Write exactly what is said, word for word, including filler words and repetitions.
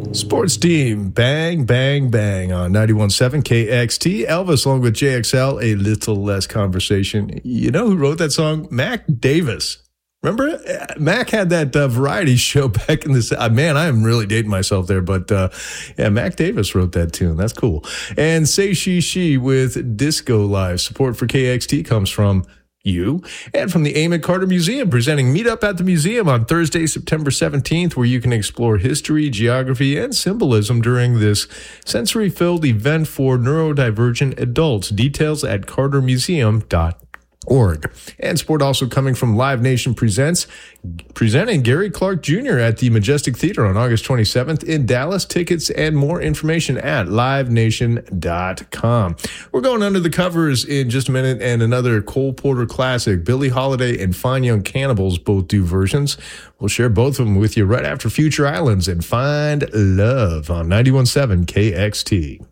Sports Team, bang, bang, bang on ninety-one point seven K X T. Elvis along with J X L, A Little Less Conversation. You know who wrote that song? Mac Davis. Remember, Mac had that uh, variety show back in the... Uh, man, I am really dating myself there, but uh, yeah, Mac Davis wrote that tune. That's cool. And Say She She with Disco Live. Support for K X T comes from you and from the Amon Carter Museum, presenting Meet Up at the Museum on Thursday, September seventeenth, where you can explore history, geography, and symbolism during this sensory-filled event for neurodivergent adults. Details at carter museum dot org. And sport also coming from Live Nation Presents, presenting Gary Clark Junior at the Majestic Theater on August twenty-seventh in Dallas. Tickets and more information at live nation dot com. We're going under the covers in just a minute, and another Cole Porter classic. Billie Holiday and Fine Young Cannibals both do versions. We'll share both of them with you right after Future Islands and Find Love on ninety-one point seven K X T.